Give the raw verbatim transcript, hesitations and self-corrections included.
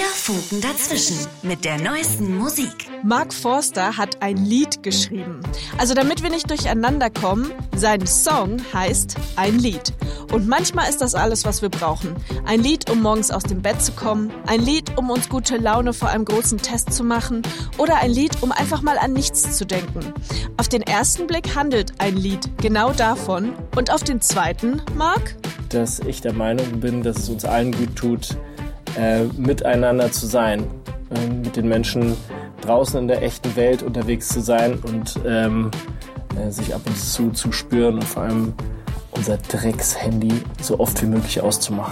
Funken dazwischen mit der neuesten Musik. Mark Forster hat ein Lied geschrieben. Also damit wir nicht durcheinander kommen, sein Song heißt Ein Lied. Und manchmal ist das alles, was wir brauchen. Ein Lied, um morgens aus dem Bett zu kommen. Ein Lied, um uns gute Laune vor einem großen Test zu machen. Oder ein Lied, um einfach mal an nichts zu denken. Auf den ersten Blick handelt ein Lied genau davon. Und auf den zweiten, Mark? Dass ich der Meinung bin, dass es uns allen gut tut, äh, miteinander zu sein. Äh, mit den Menschen draußen in der echten Welt unterwegs zu sein und ähm, äh, sich ab und zu zu spüren und vor allem unser Drecks-Handy so oft wie möglich auszumachen.